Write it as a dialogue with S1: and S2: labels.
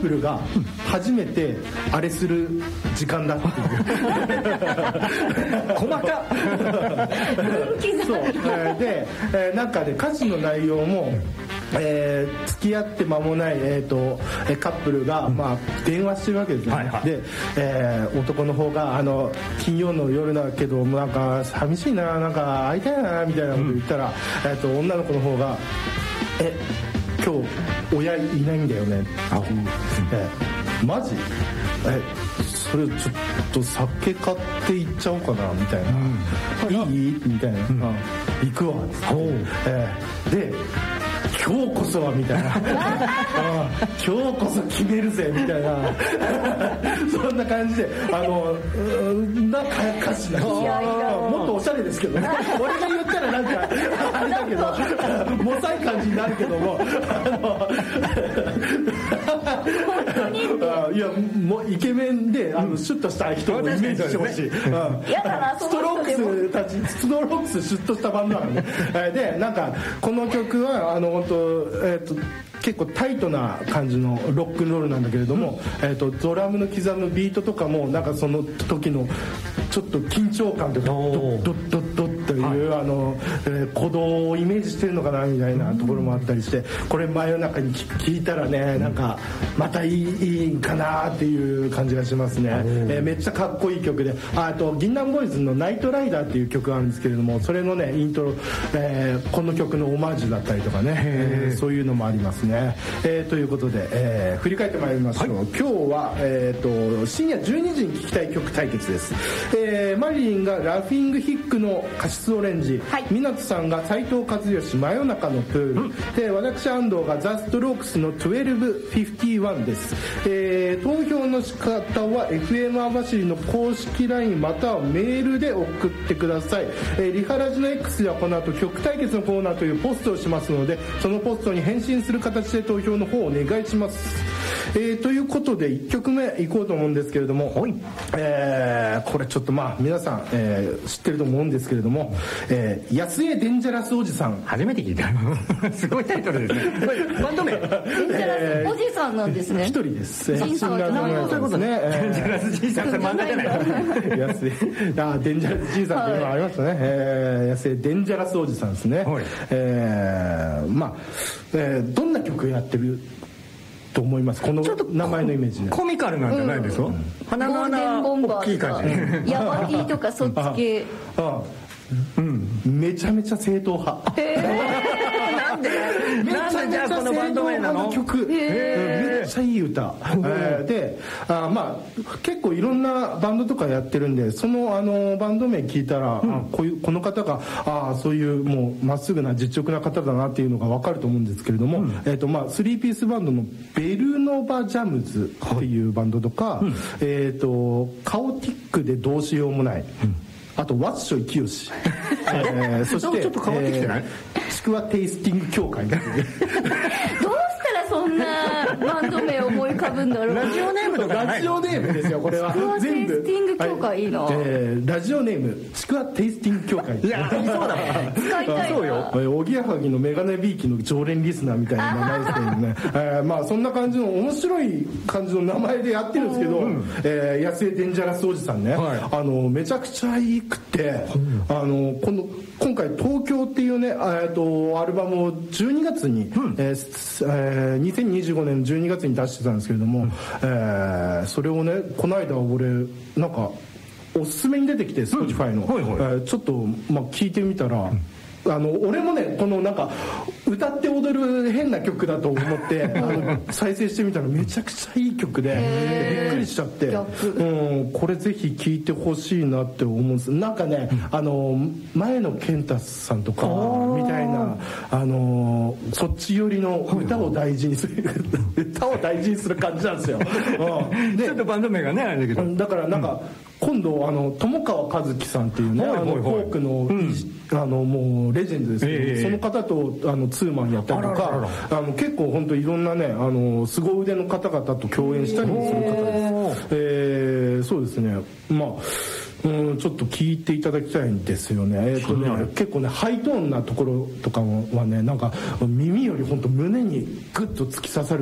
S1: プルが初めてあれする時間だっていう
S2: 細か
S1: そうで、なんかね歌詞の内容も付き合って間もない、カップルが、電話してるわけですね、で、男の方が金曜の夜だけどなんか寂しいな、なんか会いたいなみたいなこと言ったら、女の子の方が今日親いないんだよねってマジそれちょっと酒買って行っちゃおうかなみたいな、いいみたいな、行くわっつって、で今日こそはみたいな今日こそ決めるぜみたいなそんな感じでなんか歌詞なんですよ。もっとおしゃれですけどね俺が言ったらなんかあれだけどもさい感じになるけどもいやもうイケメンでシュッとした人をイメージしてほしい。ストロークスシュッとしたバンドなのねでなんかこの曲は本当結構タイトな感じのロックンロールなんだけれども、ドラムの刻むビートとかもなんかその時のちょっと緊張感というかドッドッドッドッという、鼓動をイメージしてるのかなみたいなところもあったりして、これ真夜中に聞いたらねなんかまたいいかなっていう感じがしますね。めっちゃかっこいい曲で、銀杏ボーイズのナイトライダーっていう曲があるんですけれども、それのねイントロ、この曲のオマージュだったりとかね、そういうのもありますね。ということで、振り返ってまいりましょう。今日は、深夜12時に聴きたい曲対決です。マリリンがラフィングヒックのカシスオレンジ、湊さんが斉藤和義真夜中のプール、で私安藤がザ・ストロークスの1251です。投票の仕方は FM 網走の公式 LINE またはメールで送ってください。リハラジの X ではこの後曲対決のコーナーというポストをしますので、そのポストに返信する形で投票の方をお願いします。ということで1曲目いこうと思うんですけれども、これちょっと皆さん、知ってると思うんですけれども、安江デンジャラスおじさん、
S2: 初めて聞いたすごいタイトルですねバンド名デンジ
S3: ャラスおじさんなんですね。
S1: 一人です。
S3: シンガー
S1: そういうことね。
S2: デンジャラスじいさん、漫画じゃない
S1: 安江デンジャラスじいさんっていうのがありましたね。安江デンジャラスおじさんですね。どんな曲やってると思います？この名前のイメージで
S2: コミカルなんじゃないですか？鼻の穴大きい感じ、
S3: ヤバティとかそっち系。
S1: めちゃめちゃ正統派。
S2: なんでじゃあこのバンド名なの？
S1: 曲めっちゃいい歌で、結構いろんなバンドとかやってるんで、そのバンド名聞いたら、この方がそういうもうまっすぐな実直な方だなっていうのが分かると思うんですけれども、3ピースバンドのベルノバジャムズっていうバンドとか、カオティックでどうしようもない、あとワッショイキヨシ、そして
S2: ちょっと変わってきてない？
S1: ちくわテイスティング協会。
S3: どうしたらそんなバンド名思い浮かぶんだろう。
S2: ラジオネームとか
S1: ラジオネームですよこれは。
S3: ちくわテイスティング協会いいな。
S1: ラジオネームちくわテイスティング協会。
S2: いやそうだ
S3: 使いたいな。
S1: そうよ。おぎやはぎのメガネビーキの常連リスナーみたいな名前ですけどね。そんな感じの面白い感じの名前でやってるんですけど、安江デンジャラスおじさんね、めちゃくちゃいいくて、今回東京っていうねアルバムを12月に、2025年の12月に出してたんですけれども、それをねこの間俺なんかおすすめに出てきて Spotify の、ちょっと聞いてみたら、俺もねこのなんか歌って踊る変な曲だと思って再生してみたらめちゃくちゃいい曲でびっくりしちゃって、これぜひ聴いてほしいなって思うんです。なんかね前野健太さんとかみたいなそっち寄りの歌を大事にする歌を大事にする感じなんですよ。
S2: ちょっとバンド名がねあれだけど、
S1: だからなんか今度友川一樹さんっていうねフォークのもうレジェンドですけど、その方とツーマンやったりとか、結構本当いろんなね凄腕の方々と共演したりもする方です。そうですね、ちょっと聞いていただきたいんですよね。結構ねハイトーンなところとかはねなんか耳より本当胸にグッと突き刺さる